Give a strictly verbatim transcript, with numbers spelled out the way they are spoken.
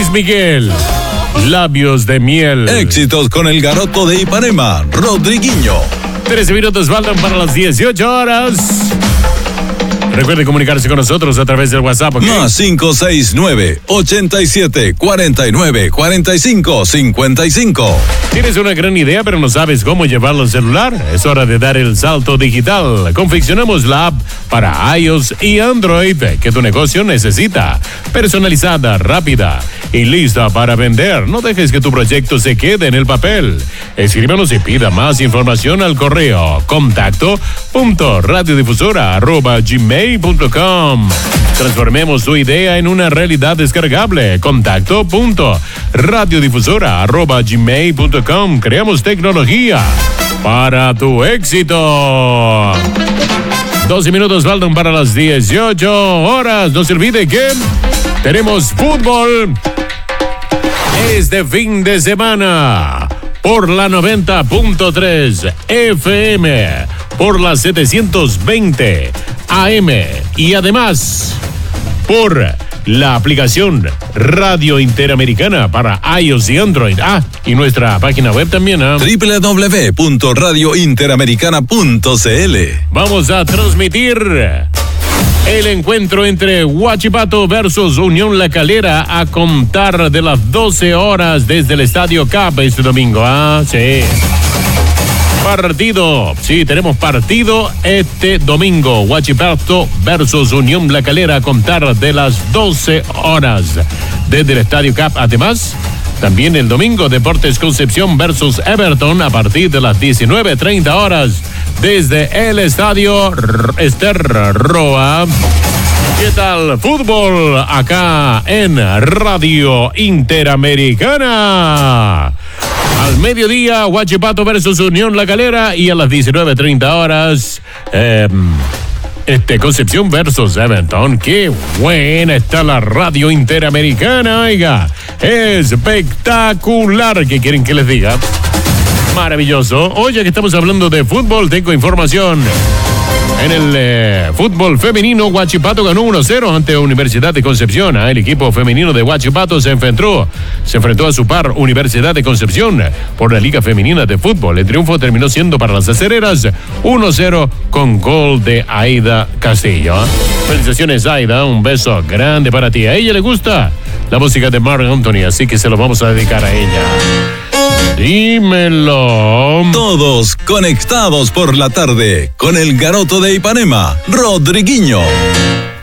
Luis Miguel, Labios de Miel. Éxitos con el Garoto de Ipanema, Rodriguinho. trece minutos faltan para las dieciocho horas. Recuerde comunicarse con nosotros a través del WhatsApp, ¿ok? Más cinco seis nueve, ochenta y siete, cuarenta y nueve, cuarenta y cinco, cincuenta y cinco. ¿Tienes una gran idea pero no sabes cómo llevarlo al celular? Es hora de dar el salto digital. Confeccionamos la app para iOS y Android que tu negocio necesita. Personalizada, rápida y lista para vender. No dejes que tu proyecto se quede en el papel. Escríbanos y pida más información al correo contacto punto radiodifusora arroba gmail punto com. Transformemos tu idea en una realidad descargable. Contacto punto radiodifusora arroba gmail punto com. Creamos tecnología para tu éxito. doce minutos faltan para las dieciocho horas. No se olvide que tenemos fútbol este fin de semana por la noventa punto tres F M, por la setecientos veinte A M y además por la aplicación Radio Interamericana para iOS y Android. Ah, y nuestra página web también, ¿eh? doble u doble u doble u punto radio interamericana punto c l. Vamos a transmitir el encuentro entre Huachipato versus Unión La Calera a contar de las doce horas desde el Estadio Cap este domingo. Ah, sí. Partido, sí, tenemos partido este domingo. Huachipato versus Unión La Calera a contar de las doce horas desde el Estadio Cap. Además, también el domingo, Deportes Concepción versus Everton a partir de las diecinueve treinta horas desde el Estadio Ester Roa. ¿Qué tal? Fútbol acá en Radio Interamericana. Al mediodía, Huachipato versus Unión La Calera, y a las diecinueve treinta horas, eh, este Concepción versus Everton. Qué buena está la Radio Interamericana, oiga. Espectacular. ¿Qué quieren que les diga? Maravilloso. Oye, que estamos hablando de fútbol, tengo información. En el eh, fútbol femenino, Huachipato ganó uno cero ante Universidad de Concepción. El equipo femenino de Huachipato se enfrentó, se enfrentó a su par Universidad de Concepción por la Liga Femenina de Fútbol. El triunfo terminó siendo para las acereras uno cero con gol de Aida Castillo. Felicitaciones, Aida, un beso grande para ti. A ella le gusta la música de Marc Anthony, así que se lo vamos a dedicar a ella. Dímelo. Todos conectados por la tarde con el Garoto de Ipanema, Rodriguinho.